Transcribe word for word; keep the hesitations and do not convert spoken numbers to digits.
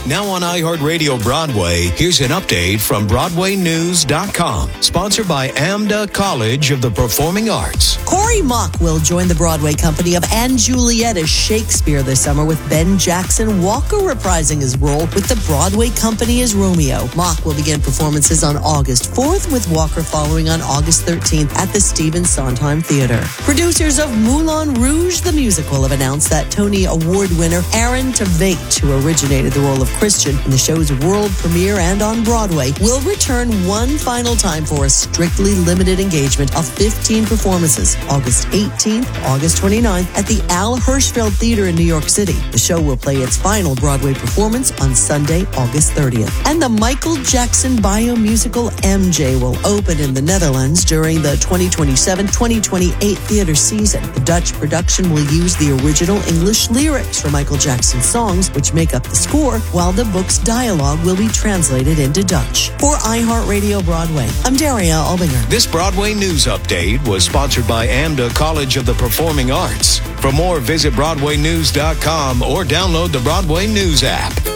Now on iHeartRadio Broadway, here's an update from Broadway News dot com. Sponsored by AMDA College of the Performing Arts. Corey Mock will join the Broadway company of Anne Juliet as Shakespeare this summer, with Ben Jackson Walker reprising his role with the Broadway company as Romeo. Mock will begin performances on August fourth, with Walker following on August thirteenth at the Stephen Sondheim Theater. Producers of Moulin Rouge the Musical have announced that Tony Award winner Aaron Tveit, who originated the role of Christian in the show's world premiere and on Broadway, will return one final time for a strictly limited engagement of fifteen performances, August eighteenth, August twenty-ninth, at the Al Hirschfeld Theater in New York City. The show will play its final Broadway performance on Sunday, August thirtieth. And the Michael Jackson biomusical M J will open in the Netherlands during the twenty twenty-seven twenty twenty-eight theater season. The Dutch production will use the original English lyrics for Michael Jackson's songs, which make up the score, while the book's dialogue will be translated into Dutch. For iHeartRadio Broadway, I'm Daria Albinger. This Broadway News Update was sponsored by AMDA College of the Performing Arts. For more, visit Broadway News dot com or download the Broadway News app.